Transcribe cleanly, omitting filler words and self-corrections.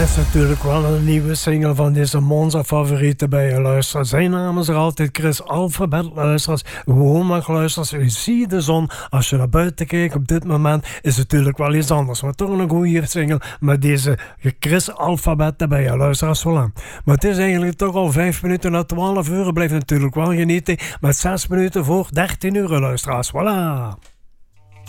is natuurlijk wel een nieuwe single van deze Monza favorieten bij je luisteraars. Zijn naam is er altijd Chris Alphabet, luisteraars. Gewoon maar luisteraars. U ziet de zon. Als je naar buiten kijkt op dit moment is het natuurlijk wel iets anders. Maar toch een goede single met deze Chris Alphabet bij je luisteraars. Voilà. Maar het is eigenlijk toch al 5 minuten na 12 uur. Blijft natuurlijk wel genieten met 6 minuten voor 13 uur, luisteraars. Voilà.